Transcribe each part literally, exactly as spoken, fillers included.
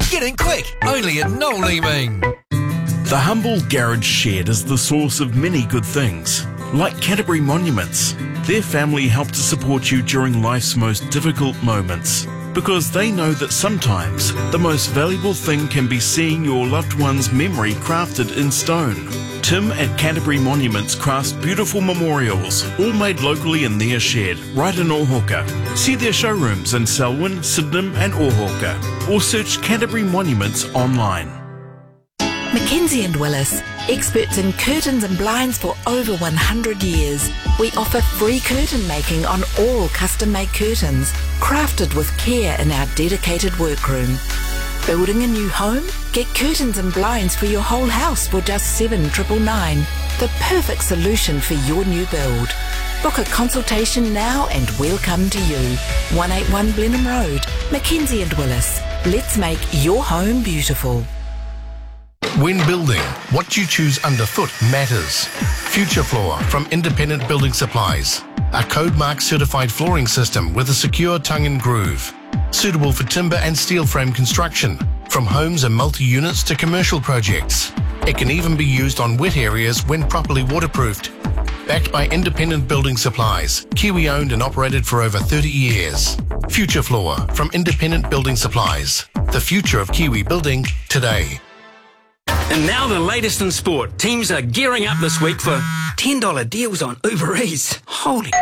Get in quick, only at Noel Leeming. The humble garage shed is the source of many good things, like Canterbury Monuments. Their family help to support you during life's most difficult moments, because they know that sometimes the most valuable thing can be seeing your loved one's memory crafted in stone. Tim at Canterbury Monuments crafts beautiful memorials, all made locally in their shed, right in Ohauka. See their showrooms in Selwyn, Sydenham and Ohauka, or search Canterbury Monuments online. Mackenzie and Willis, experts in curtains and blinds for over one hundred years. We offer free curtain making on all custom-made curtains, crafted with care in our dedicated workroom. Building a new home? Get curtains and blinds for your whole house for just seven nine nine nine. The perfect solution for your new build. Book a consultation now and we'll come to you. one eighty-one Blenheim Road, Mackenzie and Willis. Let's make your home beautiful. When building, what you choose underfoot matters. Future Floor from Independent Building Supplies. A code mark certified flooring system with a secure tongue and groove. Suitable for timber and steel frame construction, from homes and multi-units to commercial projects. It can even be used on wet areas when properly waterproofed. Backed by Independent Building Supplies, Kiwi owned and operated for over thirty years. Future Floor from Independent Building Supplies. The future of Kiwi building today. And now the latest in sport. Teams are gearing up this week for ten dollar deals on Uber Eats. Holy...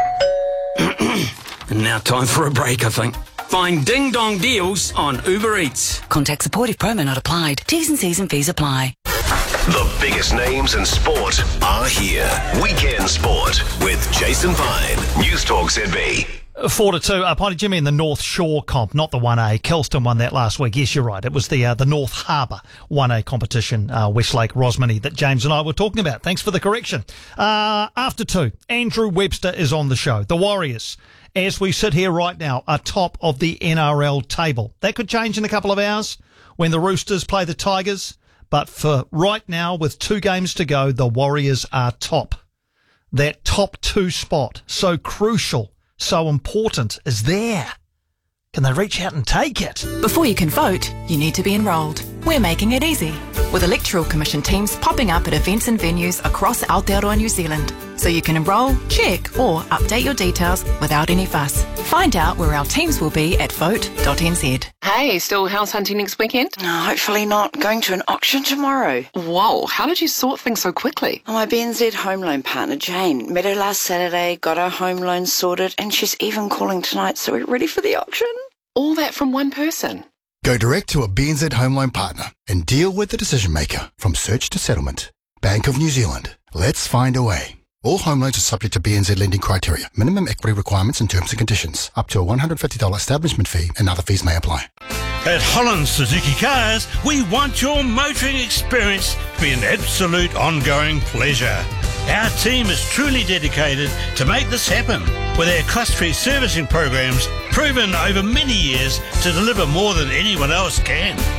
And now time for a break, I think. Find ding-dong deals on Uber Eats. Contact support if promo not applied. T's and C's and fees apply. The biggest names in sport are here. Weekend Sport with Jason Pine. News Talk Z B. Four to two. Uh, Piney Jimmy in the North Shore comp, not the one A. Kelston won that last week. Yes, you're right. It was the uh, the North Harbour one A competition, uh, Westlake Rosmini, that James and I were talking about. Thanks for the correction. Uh, after two, Andrew Webster is on the show. The Warriors, as we sit here right now, are top of the N R L table. That could change in a couple of hours when the Roosters play the Tigers. But for right now, with two games to go, the Warriors are top. That top two spot, so crucial, so important, is there. Can they reach out and take it? Before you can vote, you need to be enrolled. We're making it easy, with Electoral Commission teams popping up at events and venues across Aotearoa, New Zealand. So you can enrol, check or update your details without any fuss. Find out where our teams will be at vote dot n z. Hey, still house hunting next weekend? No, hopefully not. Going to an auction tomorrow. Whoa, how did you sort things so quickly? My B N Z home loan partner, Jane, met her last Saturday, got her home loan sorted, and she's even calling tonight, so we're ready for the auction. All that from one person? Go direct to a B N Z home loan partner and deal with the decision maker from search to settlement. Bank of New Zealand. Let's find a way. All home loans are subject to B N Z lending criteria, minimum equity requirements and terms and conditions. Up to a one hundred fifty dollars establishment fee and other fees may apply. At Holland Suzuki Cars, we want your motoring experience to be an absolute ongoing pleasure. Our team is truly dedicated to make this happen, with our cost-free servicing programs proven over many years to deliver more than anyone else can.